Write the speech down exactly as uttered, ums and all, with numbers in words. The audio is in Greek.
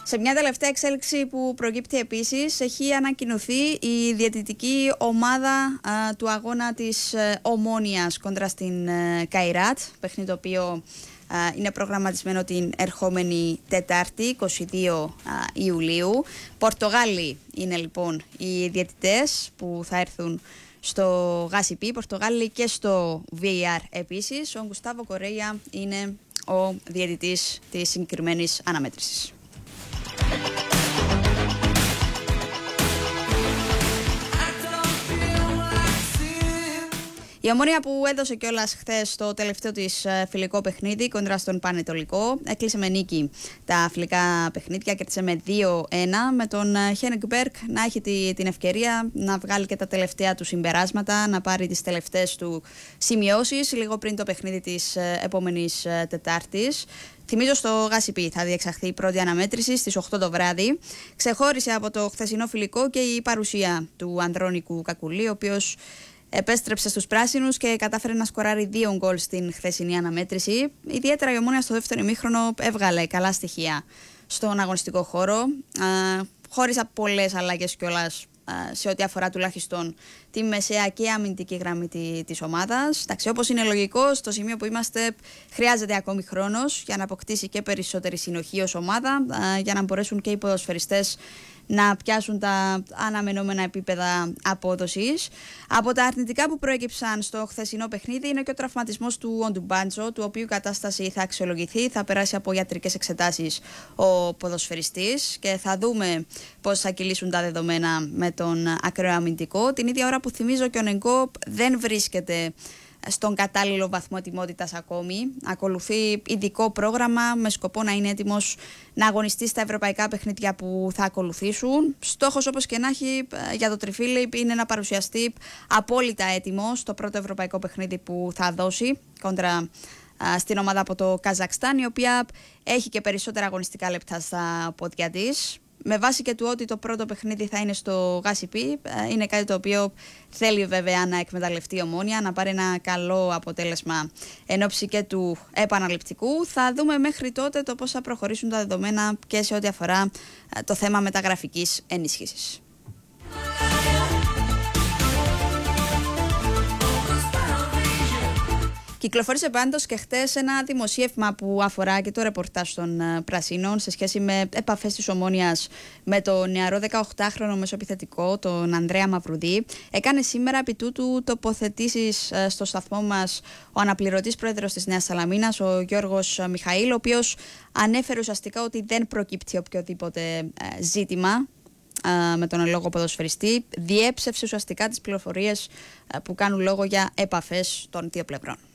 Σε μια τελευταία εξέλιξη που προκύπτει επίσης, έχει ανακοινωθεί η διαιτητική ομάδα α, του αγώνα της ε, Ομόνοιας κόντρα στην ε, Καϊράτ, παιχνίδι το οποίο α, είναι προγραμματισμένο την ερχόμενη Τετάρτη, είκοσι δύο Ιουλίου. Πορτογάλοι είναι λοιπόν οι διαιτητές που θα έρθουν στο ΓΑΣΥΠΗ, Πορτογάλοι και στο βι έι αρ επίσης. Ο Γκουστάβο Κορέια είναι ο διαιτητής της συγκεκριμένης αναμέτρησης. Η Ομόνοια, που έδωσε κιόλας χθες το τελευταίο της φιλικό παιχνίδι κοντρά στον Πανετολικό, έκλεισε με νίκη τα φιλικά παιχνίδια, κέρδισε με δύο ένα, με τον Χένικ Μπέρκ να έχει την ευκαιρία να βγάλει και τα τελευταία του συμπεράσματα, να πάρει τις τελευταίες του σημειώσεις λίγο πριν το παιχνίδι της επόμενης Τετάρτης. Θυμίζω, στο ΓΑΣΥΠΗ θα διεξαχθεί η πρώτη αναμέτρηση στις οκτώ το βράδυ. Ξεχώρισε από το χθεσινό φιλικό και η παρουσία του Ανδρώνικου Κακουλή, ο οποίος επέστρεψε στους πράσινους και κατάφερε να σκοράρει δύο γκολ στην χθεσινή αναμέτρηση. Ιδιαίτερα η Ομόνοια στο δεύτερο ημίχρονο έβγαλε καλά στοιχεία στον αγωνιστικό χώρο, χωρίς πολλές αλλαγές κιόλας σε ό,τι αφορά τουλάχιστον τη μεσαία και αμυντική γραμμή της ομάδας. Εντάξει, όπως είναι λογικό, στο σημείο που είμαστε χρειάζεται ακόμη χρόνος για να αποκτήσει και περισσότερη συνοχή ως ομάδα, για να μπορέσουν και οι ποδοσφαιριστές να πιάσουν τα αναμενόμενα επίπεδα απόδοσης. Από τα αρνητικά που προέκυψαν στο χθεσινό παιχνίδι είναι και ο τραυματισμός του Οντουμπάντζο, του οποίου η κατάσταση θα αξιολογηθεί, θα περάσει από ιατρικές εξετάσεις ο ποδοσφαιριστής και θα δούμε πώς θα κυλήσουν τα δεδομένα με τον ακραίο αμυντικό. Την ίδια ώρα που θυμίζω και ο Νεγκόπ δεν βρίσκεται στον κατάλληλο βαθμό ετοιμότητας ακόμη. Ακολουθεί ειδικό πρόγραμμα με σκοπό να είναι έτοιμος να αγωνιστεί στα ευρωπαϊκά παιχνίδια που θα ακολουθήσουν. Στόχος, όπως και να έχει, για το Τριφίλιπ είναι να παρουσιαστεί απόλυτα έτοιμο στο πρώτο ευρωπαϊκό παιχνίδι που θα δώσει κόντρα στην ομάδα από το Καζακστάν, η οποία έχει και περισσότερα αγωνιστικά λεπτά στα πόδια της. Με βάση και του ότι το πρώτο παιχνίδι θα είναι στο ΓΑΣΥΠΗ, είναι κάτι το οποίο θέλει βέβαια να εκμεταλλευτεί η Ομόνοια, να πάρει ένα καλό αποτέλεσμα εν ώψη και του επαναληπτικού. Θα δούμε μέχρι τότε το πώς θα προχωρήσουν τα δεδομένα και σε ό,τι αφορά το θέμα μεταγραφικής ενίσχυσης. Κυκλοφόρησε πάντως και χτες ένα δημοσίευμα που αφορά και το ρεπορτάζ των Πρασίνων σε σχέση με επαφές της Ομόνοιας με τον νεαρό δεκαοκτάχρονο μεσοεπιθετικό, τον Ανδρέα Μαυρουδή. Έκανε σήμερα επί τούτου τοποθετήσεις στο σταθμό μας ο αναπληρωτής πρόεδρος της Νέας Σαλαμίνας, ο Γιώργος Μιχαήλ, ο οποίος ανέφερε ουσιαστικά ότι δεν προκύπτει οποιοδήποτε ζήτημα με τον λόγο ποδοσφαιριστή. Διέψευσε ουσιαστικά τις πληροφορίες που κάνουν λόγο για επαφές των δύο πλευρών.